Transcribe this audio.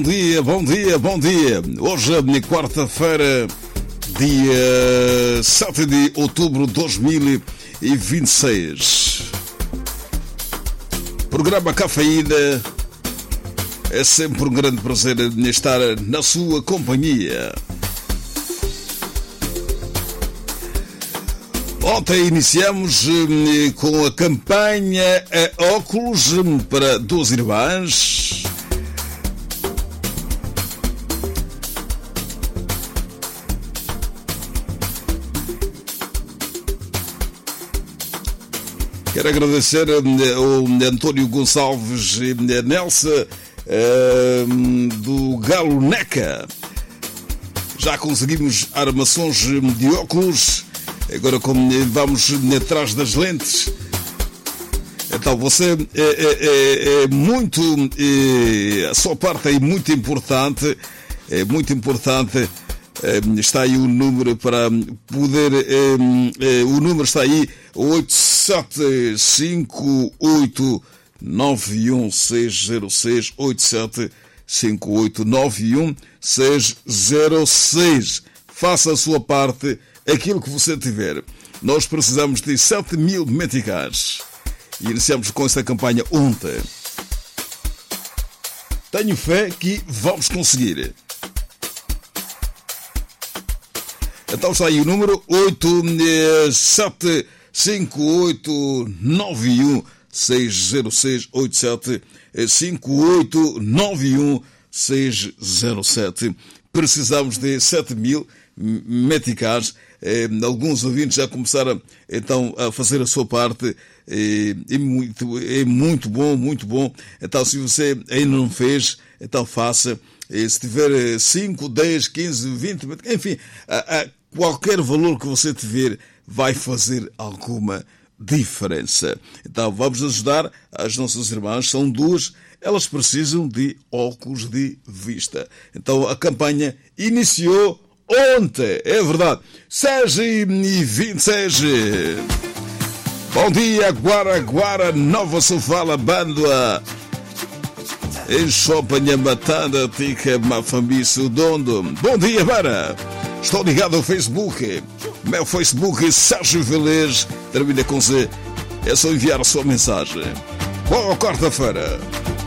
Bom dia. Hoje é quarta-feira, dia 7 de outubro de 2026. Programa Cafeína. É sempre um grande prazer estar na sua companhia. Ontem iniciamos com a campanha Óculos para 2 irmãs. Quero agradecer ao António Gonçalves e a Nelsa do Galo Neca. Já conseguimos armações de óculos. Agora, como vamos atrás das lentes, então você é muito, a sua parte é muito importante. Está aí o número para poder, o número está aí, 8758910606, 8758910606. Faça a sua parte, aquilo que você tiver. Nós precisamos de 7.000 meticais. E iniciamos com esta campanha ontem. Tenho fé que vamos conseguir. Então está aí o número 8758910606, 8758910607. Precisamos de 7.000 meticais. Alguns ouvintes já começaram então a fazer a sua parte. É muito bom. Então, se você ainda não fez, então faça. Se tiver 5, 10, 15, 20, enfim, qualquer valor que você tiver vai fazer alguma diferença. Então vamos ajudar as nossas irmãs, são 2, elas precisam de óculos de vista. Então a campanha iniciou ontem, é verdade, 6h26. Bom dia, Guara, Nova Sofala, Bândoa. Em Chopanha Matanda, Tica Mafambiço Dondo. Bom dia, Bara. Estou ligado ao Facebook. Meu Facebook é Sérgio Velez. Termina com Z. É só enviar a sua mensagem. Boa quarta-feira.